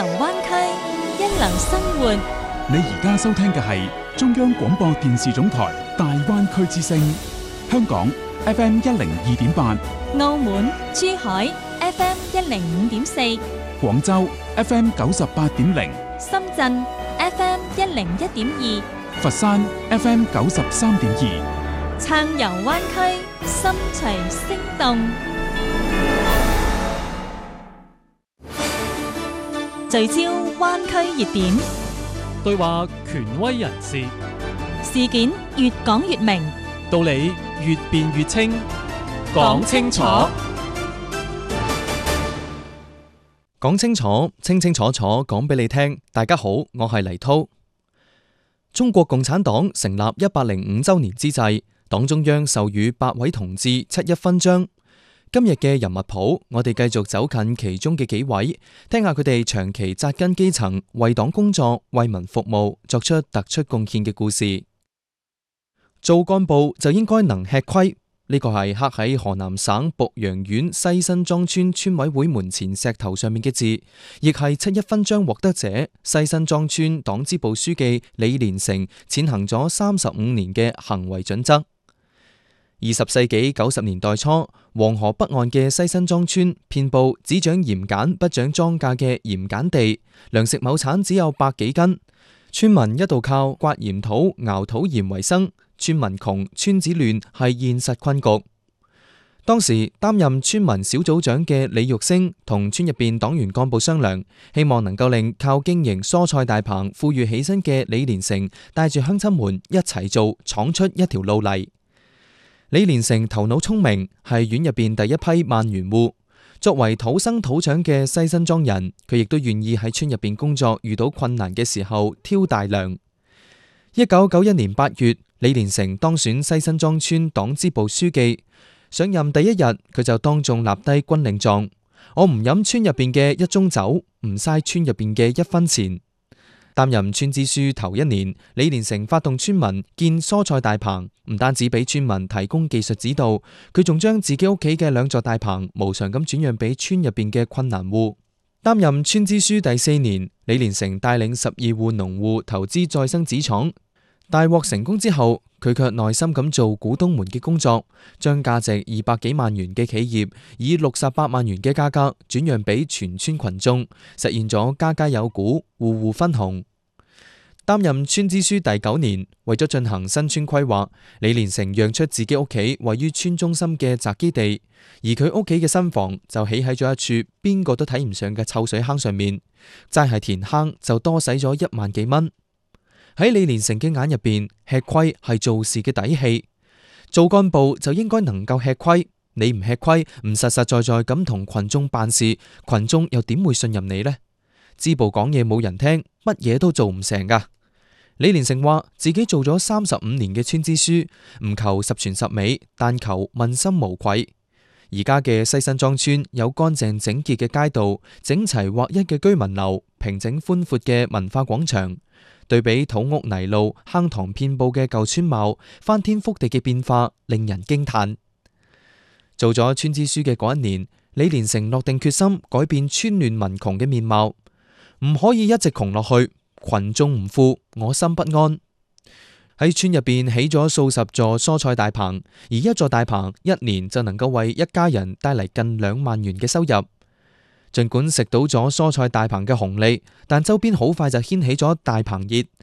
遊灣區，一流生活。 你而家收聽嘅係中央廣播電視總台大灣區之聲，香港 FM 102.8， 澳門、珠海 FM 105.4， 廣州 FM 98.0， 深圳 FM 101.2， 佛山 FM 93.2， 暢遊灣區，心隨聲動。聚焦灣區熱點， 對話權威人士， 事件越講越明， 道理越辯越清，講清楚， 講清楚，清清楚楚講俾你聽。大家好，我係黎濤。中國共產黨成立105週年之際，黨中央授予8位同志七一勳章。今日嘅人物譜，我哋繼續走近其中嘅幾位，聽下佢哋長期紮根基層，為黨工作、為民服務，作出突出貢獻嘅故事。做幹部就應該能吃虧，呢個係刻喺河南省濮陽縣西辛莊村村委會門前石頭上面嘅字，亦係七一勳章獲得者西辛莊村黨支部書記李連成踐行咗35年嘅行為準則。20世紀90年代初，黃河北岸嘅西辛莊村遍佈只長鹽鹼不長莊稼嘅鹽鹼地，糧食畝產只有百幾斤，村民一度靠刮鹽土、熬土鹽為生，村民窮、村子亂係現實困局。當時擔任村民小組長嘅李玉星同村入邊黨員幹部商量，希望能夠令靠經營蔬菜大棚富裕起身嘅李連成帶住鄉親們一齊做，闖出一條路嚟。李連成頭腦聰明，係縣入邊第一批萬元戶。作為土生土長嘅西辛莊人，佢亦都願意喺村入邊工作，遇到困難嘅時候挑大梁。1991年8月，李連成當選西辛莊村黨支部書記。上任第一日，佢就當眾立低軍令狀：我唔飲村入邊嘅一盅酒，唔嘥村入邊嘅一分錢。擔任村支書頭一年，李連成發動村民建蔬菜大棚，唔單止俾村民提供技術指導，佢仲將自己屋企嘅2座大棚無償咁轉讓俾村入邊嘅困難戶。擔任村支書第4年，李連成帶領12戶農戶投資再生紙廠，大獲成功之後，佢卻耐心咁做股東們嘅工作，將價值200幾萬元嘅企業以68萬元嘅價格轉讓俾全村群眾，實現咗家家有股，戶戶分紅。擔任村支書第9年，為咗進行新村規劃，李連成讓出自己屋企位於村中心嘅宅基地，而佢屋企嘅新房就起喺咗一處邊個都睇唔上嘅臭水坑上面，齋係填坑就多使咗1萬幾蚊。喺李連成嘅眼入邊，吃虧係做事嘅底氣。做幹部就應該能夠吃虧，你唔吃虧，唔實實在在咁同群眾辦事，群眾又點會信任你呢？支部講嘢冇人聽，乜嘢都做唔成噶。李連成話自己做咗35年嘅村支書，唔求十全十美，但求問心無愧。而家嘅西辛莊村有乾淨整潔嘅街道，整齊劃一嘅居民樓，平整寬闊嘅文化廣場。對比土屋泥路、坑塘遍佈嘅舊村貌，翻天覆地嘅變化令人驚嘆。做咗村支書嘅嗰一年，李連成落定決心改變村亂民窮嘅面貌，唔可以一直窮落去，群眾唔富，我心不安。喺村入邊起咗數十座蔬菜大棚，而一座大棚1年就能夠為一家人帶嚟近2萬元嘅收入。盡管食到咗蔬菜大棚嘅紅利，但周邊好快就掀起咗大棚熱，